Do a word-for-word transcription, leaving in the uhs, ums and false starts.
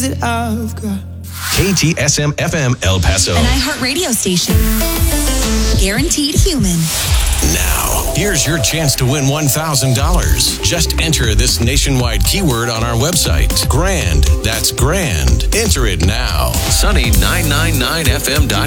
that I've got. K T S M F M El Paso. An iHeart radio station. Guaranteed human. Now, here's your chance to win one thousand dollars. Just enter this nationwide keyword on our website. Grand. That's grand. Enter it now. Sunny nine ninety-nine F M dot com.